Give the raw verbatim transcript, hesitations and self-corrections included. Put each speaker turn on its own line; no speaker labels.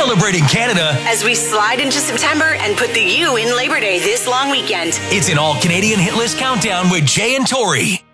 celebrating Canada
as we slide into September and put the U in Labor Day this long weekend.
It's an all-Canadian hit list countdown with Jay and Tori.